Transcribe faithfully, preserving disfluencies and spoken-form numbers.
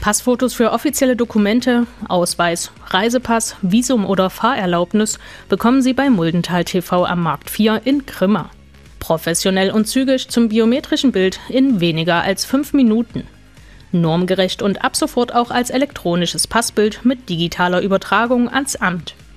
Passfotos für offizielle Dokumente, Ausweis, Reisepass, Visum oder Fahrerlaubnis bekommen Sie bei Muldental T V am Markt vier in Grimma. Professionell und zügig zum biometrischen Bild in weniger als fünf Minuten. Normgerecht und ab sofort auch als elektronisches Passbild mit digitaler Übertragung ans Amt.